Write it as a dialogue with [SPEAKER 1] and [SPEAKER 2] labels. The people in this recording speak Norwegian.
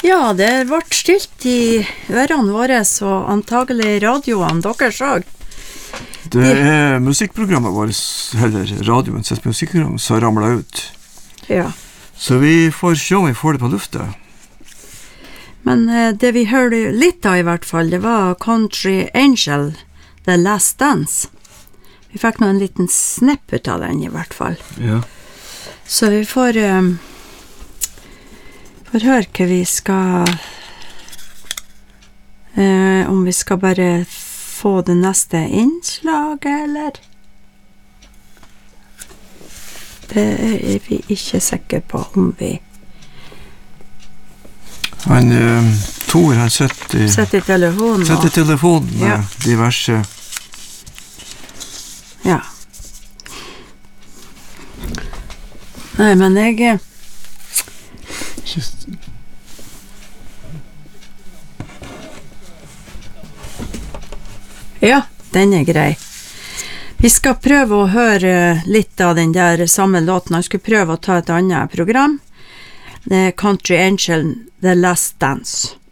[SPEAKER 1] Ja, det ble stilt i ørene våre, så antagelig radioene deres også.
[SPEAKER 2] Det musikkprogrammet vårt, eller radioens musikkprogram, som ramlet ut.
[SPEAKER 1] Ja.
[SPEAKER 2] Så vi får se om vi får det på lufta.
[SPEAKER 1] Men det vi hørte litt av i hvert fall, det var Country Angel, The Last Dance. Vi fikk nå en liten snipp ut av den i hvert fall.
[SPEAKER 2] Ja.
[SPEAKER 1] Så vi får høre hva vi skal om vi skal bare få det neste innslaget, eller? Det er vi ikke sikre på om vi...
[SPEAKER 2] Tor, han setter
[SPEAKER 1] i telefonen.
[SPEAKER 2] Setter telefonen med diverse...
[SPEAKER 1] Ja. Nei, men jeg... Ja, den er grei. Vi skal prøve å høre litt av den der samme låten. Jeg skulle prøve å ta et annet program. Det er Country Angel, The Last Dance.